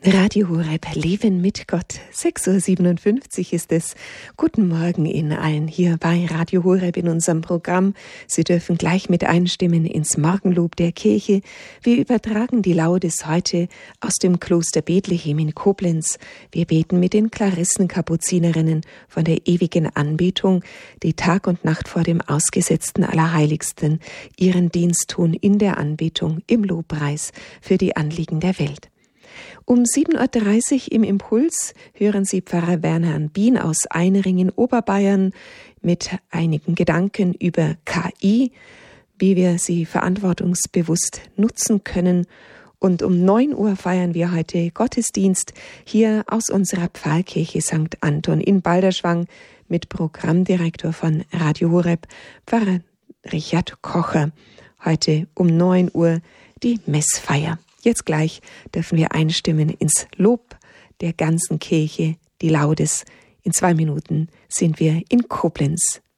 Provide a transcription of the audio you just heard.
Radio Horeb, Leben mit Gott. 6:57 Uhr ist es. Guten Morgen Ihnen allen hier bei Radio Horeb in unserem Programm. Sie dürfen gleich mit einstimmen ins Morgenlob der Kirche. Wir übertragen die Laudes heute aus dem Kloster Bethlehem in Koblenz. Wir beten mit den Klarissenkapuzinerinnen von der ewigen Anbetung, die Tag und Nacht vor dem ausgesetzten Allerheiligsten ihren Dienst tun in der Anbetung, im Lobpreis für die Anliegen der Welt. Um 7:30 Uhr im Impuls hören Sie Pfarrer Werner Bien aus Einringen, Oberbayern, mit einigen Gedanken über KI, wie wir sie verantwortungsbewusst nutzen können. Und um 9 Uhr feiern wir heute Gottesdienst hier aus unserer Pfarrkirche St. Anton in Balderschwang mit Programmdirektor von Radio Horeb, Pfarrer Richard Kocher. Heute um 9 Uhr die Messfeier. Jetzt gleich dürfen wir einstimmen ins Lob der ganzen Kirche, die Laudes. In 2 Minuten sind wir in Koblenz.